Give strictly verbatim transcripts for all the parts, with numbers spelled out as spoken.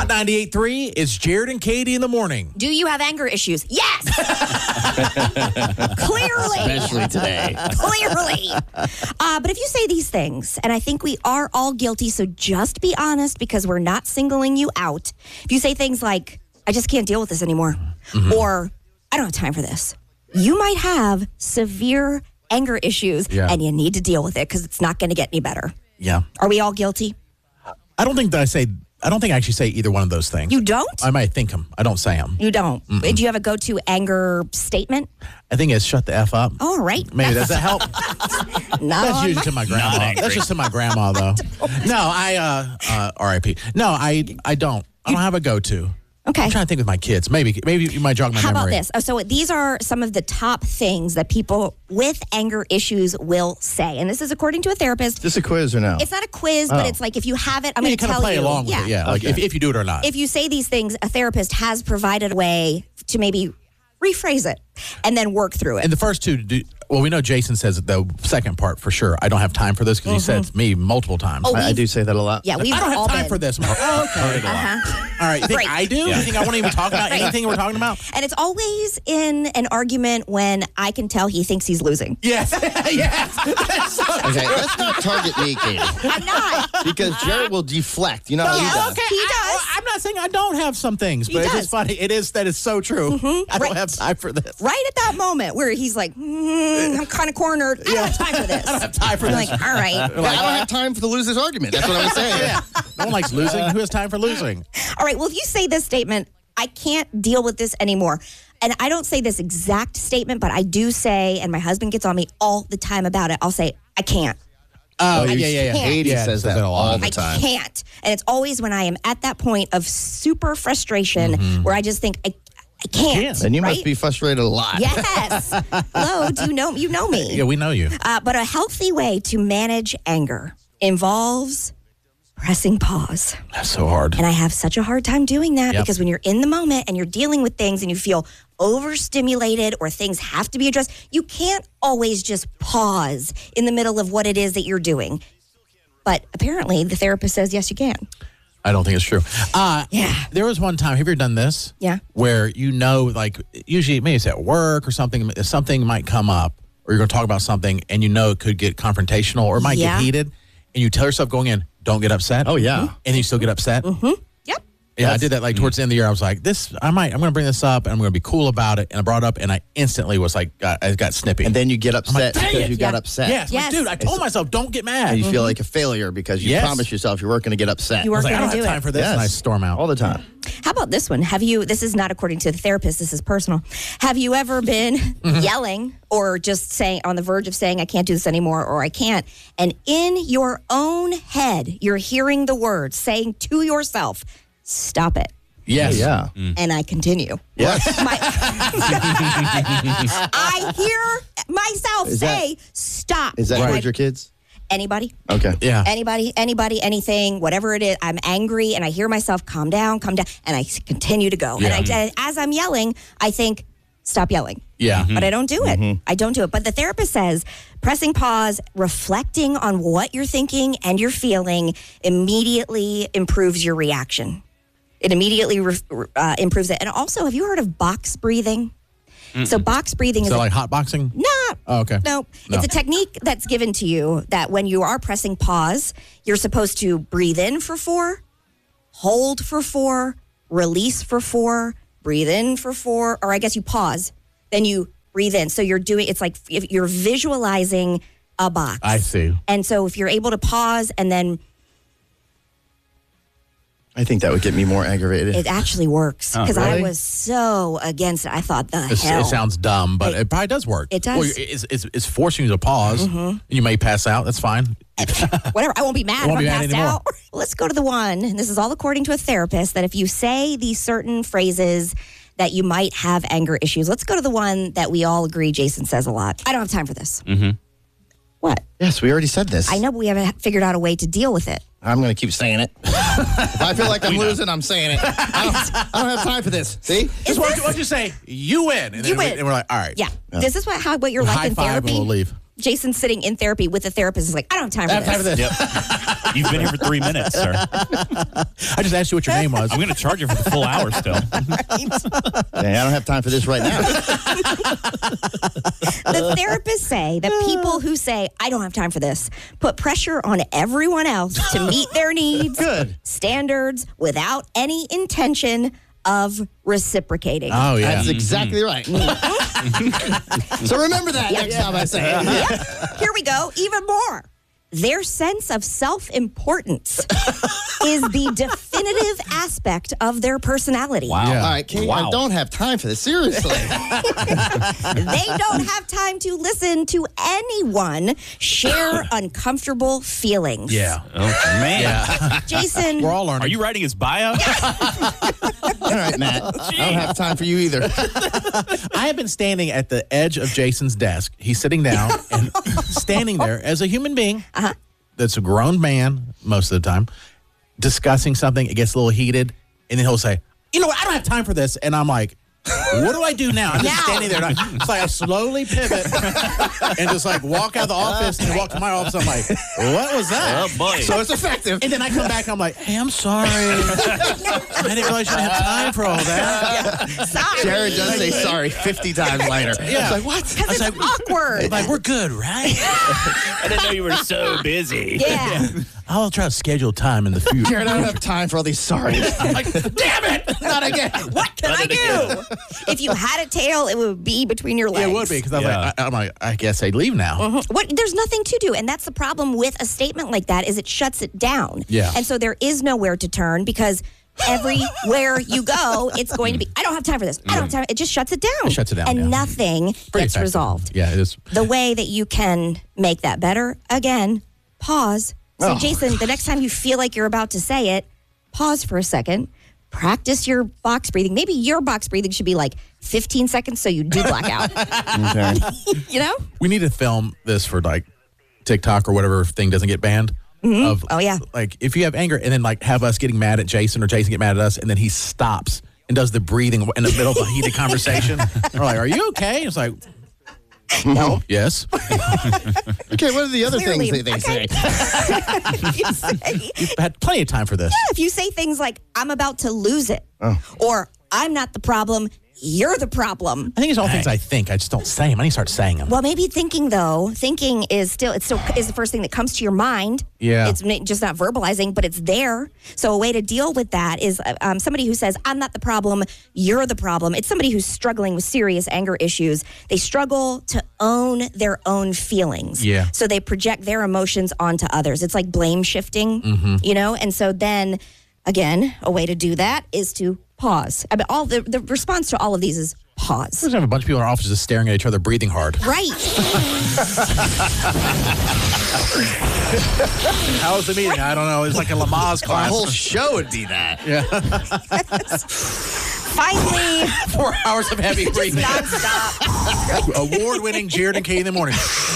Hot ninety-eight point three, it's Jared and Katie in the morning. Do you have anger issues? Yes! Clearly. Especially today. Clearly. Uh, but if you say these things, and I think we are all guilty, so just be honest because we're not singling you out. If you say things like, I just can't deal with this anymore, mm-hmm. or I don't have time for this, you might have severe anger issues, yeah. and you need to deal with it because it's not going to get any better. Yeah. Are we all guilty? I don't think that I say... I don't think I actually say either one of those things. You don't? I might think them. I don't say them. You don't? Mm-mm. Do you have a go-to anger statement? I think it's shut the F up. All right. Maybe. Does that help? No, That's usually to my grandma. That's just to my grandma, though. No, I, uh, uh, R I P No, I I don't. I don't have a go-to. Okay. I'm trying to think with my kids. Maybe maybe you might jog my How memory. about this? Oh, so these are some of the top things that people with anger issues will say. And this is according to a therapist. Is this a quiz or no? It's not a quiz, oh. but it's like if you have it, I'm yeah, going to tell you. You kind of play along yeah. with it, yeah. Like okay. if, if you do it or not. If you say these things, a therapist has provided a way to maybe rephrase it and then work through it. And the first two, do, well, we know Jason says the second part for sure. I don't have time for this because mm-hmm. he said it to me multiple times. Oh, I, I do say that a lot. Yeah, we've I don't all have time been. for this. Oh, okay. Uh-huh. All right. You think Great. I do? Yeah. You think I won't even talk about anything we're talking about? And it's always in an argument when I can tell he thinks he's losing. Yes. yes. That's okay, let's not target me, Katie. I'm not. Because Jared will deflect. You know how yes, he does. Okay, he I, does. I'm not saying I don't have some things, but He it's does. just funny. It is that is so true. Mm-hmm. I Right. don't have time for this. Right at that moment where he's like, mm, I'm kind of cornered. I don't have time for this. I don't have time for I'm this. like, all right. I don't have time for the loser's argument. That's what I was saying. Yeah. No one likes losing. Who has time for losing? All right. Well, if you say this statement, I can't deal with this anymore. And I don't say this exact statement, but I do say, and my husband gets on me all the time about it. I'll say, I can't. Oh, Oh, yeah, you yeah, yeah. can't. Katie Yeah, says that a lot. all the I time. can't. And it's always when I am at that point of super frustration Mm-hmm. where I just think, I, I can't. can't. And you right? must be frustrated a lot. Yes. Hello. Do you know, you know me. Yeah, we know you. Uh, but a healthy way to manage anger involves pressing pause. That's so hard. And I have such a hard time doing that Yep. because when you're in the moment and you're dealing with things and you feel overstimulated or things have to be addressed, you can't always just pause in the middle of what it is that you're doing. But apparently the therapist says, yes, you can. I don't think it's true. Uh, Yeah. There was one time, have you ever done this? Yeah. Where you know, like, usually maybe it's at work or something, something might come up or you're going to talk about something and you know it could get confrontational or it might Yeah. get heated and you tell yourself going in, don't get upset. Oh, yeah. And you still get upset. Mm-hmm. Yep. Yeah, I did that like towards the end of the year. I was like, this, I might, I'm going to bring this up and I'm going to be cool about it. And I brought it up and I instantly was like, got, I got snippy. And then you get upset "Dang because it." you got Yeah. upset. yes, Yes. Like, dude, I told myself, don't get mad. And you feel like a failure because you Yes. promised yourself you weren't going to get upset. You I was weren't like, I going don't to have do time it. for this. Yes. And I storm out. all the time. How about this one? Have you, this is not according to the therapist, this is personal. Have you ever been yelling or just saying, on the verge of saying, I can't do this anymore or I can't, and in your own head, you're hearing the words saying to yourself, stop it. Yes. Yeah. And I continue. Yes. My, I hear myself Is that- say, stop. Is that And towards I- your kids? Anybody? Okay. Yeah. Anybody, anybody, anything, whatever it is, I'm angry and I hear myself, calm down, calm down, and I s- continue to go. Yeah. And I, as I'm yelling, I think, stop yelling. Yeah. But I don't do it. I don't do it. But the therapist says pressing pause, reflecting on what you're thinking and you're feeling immediately improves your reaction. It immediately re- uh, improves it. And also, have you heard of box breathing? So box breathing is So a- like hot boxing? not. Oh, okay. No. No. It's a technique that's given to you that when you are pressing pause, you're supposed to breathe in for four, hold for four, release for four, breathe in for four, or I guess you pause, then you breathe in. So you're doing, it's like if you're visualizing a box. I see. And so if you're able to pause and then I think that would get me more aggravated. it actually works because I really? was so against it. I thought the It's, hell. it sounds dumb, but It- it, probably does work. it does. Well, it's, it's, it's forcing you to pause. You may pass out. That's fine. Whatever. I won't be mad Won't if be I'm mad passed anymore. out. Let's go to the one, and this is all according to a therapist, that if you say these certain phrases that you might have anger issues. Let's go to the one that we all agree Jason says a lot. I don't have time for this. Mm-hmm. What? Yes, we already said this. I know, but we haven't figured out a way to deal with it. I'm going to keep saying it. If I feel like I'm losing, I'm saying it. I don't, I don't have time for this. See? Just why don't you say, you win. And You then we- win. and we're like, all right. Yeah. This is what how what you're like High in five therapy. and we'll leave. Jason's sitting in therapy with a therapist is like, I don't have time for I have this. time for this. Yep. You've been here for three minutes, sir. I just asked you what your name was. I'm going to charge you for the full hour still. Yeah, I don't have time for this right now. The therapists say that people who say, I don't have time for this, put pressure on everyone else to meet their needs, Good. standards, without any intention of reciprocating. Oh, yeah. That's exactly right. So remember that next time I say it. Yep. Here we go. Even more. Their sense of self-importance is the definitive aspect of their personality. Wow. Yeah. All right, Kate, Wow. I don't have time for this. Seriously. They don't have time to listen to anyone share uncomfortable feelings. Yeah. Oh, man. Yeah. Jason, We're all learning. Are you writing his bio? All right, Matt. I don't have time for you either. I have been standing at the edge of Jason's desk. He's sitting down and standing there as a human being Uh-huh. that's a grown man most of the time, discussing something. It gets a little heated, and then he'll say, you know what, I don't have time for this. And I'm like, what do I do now? I'm just Now. standing there. And I, it's like I slowly pivot and just like walk out of the office and walk to my office. I'm like, what was that? Oh, boy. So it's effective. And then I come back, I'm like, hey, I'm sorry. I didn't realize you didn't have time for all that. sorry. Jared does say sorry fifty times later. Yeah. It's like, what? Because it's awkward. Like, we're good, right? I didn't know you were so busy. Yeah. I'll try to schedule time in the future. Jared, I don't have time for all these sorries. I'm like, damn it, not again. What can I do? If you had a tail, it would be between your legs. Yeah, it would be, because I'm, Yeah. like, I, I'm like, I guess I'd leave now. Mhm. What? There's nothing to do, and that's the problem with a statement like that. Is it shuts it down. Yeah. And so there is nowhere to turn because everywhere you go, it's going to be. I don't have time for this. I don't have time. It just shuts it down. It shuts it down, and yeah. nothing Pretty gets effective. resolved. Yeah, it is. The way that you can make that better, again, pause. So, Oh. Jason, the next time you feel like you're about to say it, pause for a second. Practice your box breathing. Maybe your box breathing should be like fifteen seconds so you do black out. Okay. You know? We need to film this for like TikTok or whatever thing doesn't get banned. Of, Oh, yeah. Like if you have anger and then like have us getting mad at Jason or Jason get mad at us and then he stops and does the breathing in the middle of a heated conversation. We're like, are you okay? It's like, no. Yes. Okay, what are the other Clearly. things that they Okay. say? You say- You've had plenty of time for this. if you say things like, I'm about to lose it, or I'm not the problem, you're the problem. I think it's all things I think. I just don't say them. I need to start saying them. Well, maybe thinking though, thinking is still it's still is the first thing that comes to your mind. Yeah. It's n- just not verbalizing, but it's there. So a way to deal with that is uh, um, somebody who says, "I'm not the problem, you're the problem." It's somebody who's struggling with serious anger issues. They struggle to own their own feelings. Yeah. So they project their emotions onto others. It's like blame shifting, Mm-hmm. you know. And so then, again, a way to do that is to pause. I mean, all the the response to all of these is pause. We're gonna have a bunch of people in our office just staring at each other, breathing hard. Right. How was the meeting? I don't know. It's like a Lamaze Our class. whole show would be that. Finally, Four hours of heavy breathing. nonstop. Award-winning Jared and Kate in the morning.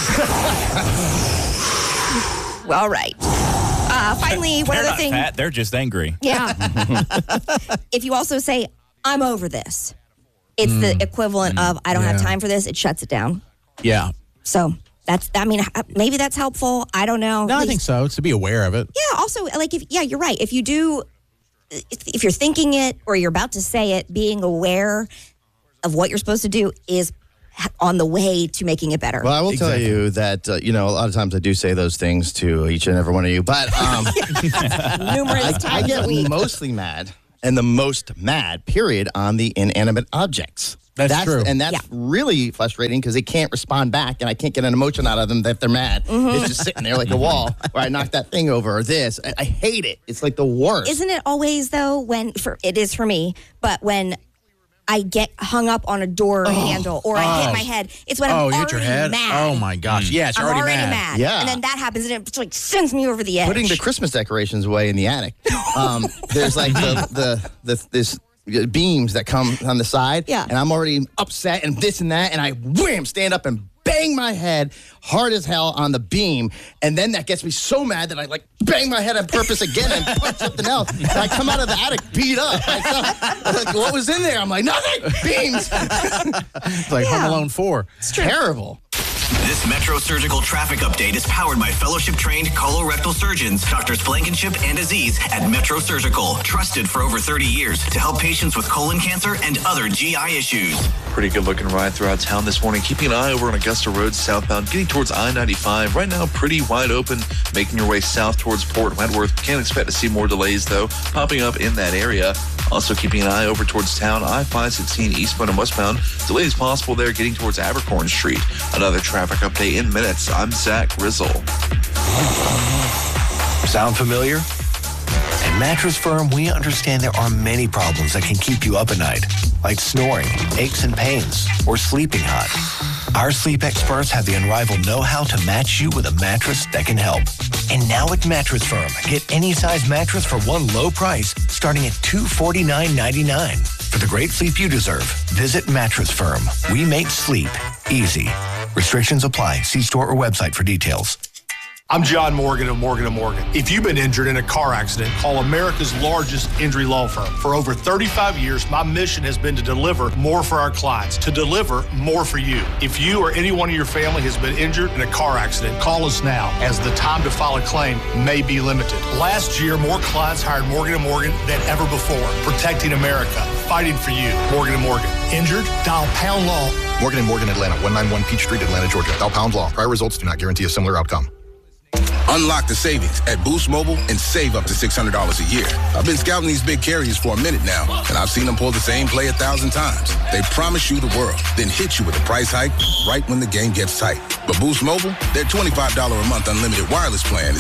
All right. Uh, finally, one They're other not thing. fat. They're just angry. Yeah. If you also say, I'm over this, it's the equivalent of, I don't have Yeah. time for this. It shuts it down. Yeah. So that's, I mean, maybe that's helpful. I don't know. No, At I think least- so. It's to be aware of it. Yeah. Also, like, if, yeah, you're right. If you do, if you're thinking it or you're about to say it, being aware of what you're supposed to do is on the way to making it better. Well, I will Exactly. tell you that, uh, you know, a lot of times I do say those things to each and every one of you, but um, Numerous I, times I get a week. mostly mad and the most mad, period, on the inanimate objects. That's true. And that's Yeah. really frustrating because they can't respond back and I can't get an emotion out of them that they're mad. Mm-hmm. It's just sitting there like a wall where I knocked that thing over or this. I, I hate it. It's like the worst. Isn't it always though when for it is for me, but when I get hung up on a door handle or I hit Oh. my head, it's when Oh, I'm you already hit your head? mad. Oh, my gosh. Yes, you're I'm already, already mad. mad. Yeah. And then that happens and it just like sends me over the edge. Putting the Christmas decorations away in the attic. Um, there's like the the the this beams that come on the side. Yeah. And I'm already upset and this and that, and I wham stand up and bang my head hard as hell on the beam, and then that gets me so mad that I like bang my head on purpose again and punch something else. And I come out of the attic beat up. I thought, like, what was in there? I'm like, nothing. Beams. It's like Yeah. Home Alone four. It's terrible. This This Metro Surgical Traffic Update is powered by fellowship-trained colorectal surgeons, Doctors Blankenship and Aziz at Metro Surgical, trusted for over thirty years to help patients with colon cancer and other G I issues. Pretty good looking ride throughout town this morning. Keeping an eye over on Augusta Road southbound, getting towards I ninety-five. Right now, pretty wide open, making your way south towards Port Wentworth. Can't expect to see more delays, though, popping up in that area. Also keeping an eye over towards town, I five sixteen eastbound and westbound. Delays possible there getting towards Abercorn Street. Another traffic update in minutes. I'm Zach Rizzle. Sound familiar? At Mattress Firm, we understand there are many problems that can keep you up at night, like snoring, aches and pains, or sleeping hot. Our sleep experts have the unrivaled know-how to match you with a mattress that can help. And now at Mattress Firm, get any size mattress for one low price, starting at two hundred forty-nine ninety-nine. For the great sleep you deserve, visit Mattress Firm. We make sleep easy. Restrictions apply. See store or website for details. I'm John Morgan of Morgan and Morgan. If you've been injured in a car accident, call America's largest injury law firm. For over thirty-five years, my mission has been to deliver more for our clients, to deliver more for you. If you or anyone in your family has been injured in a car accident, call us now, as the time to file a claim may be limited. Last year, more clients hired Morgan and Morgan than ever before, protecting America, fighting for you. Morgan and Morgan. Injured? Dial pound law. Morgan and Morgan, Atlanta, one ninety-one Peach Street, Atlanta, Georgia. Dial pound law. Prior results do not guarantee a similar outcome. Unlock the savings at Boost Mobile and save up to six hundred dollars a year. I've been scouting these big carriers for a minute now, and I've seen them pull the same play a thousand times. They promise you the world, then hit you with a price hike right when the game gets tight. But Boost Mobile, their twenty-five dollars a month unlimited wireless plan is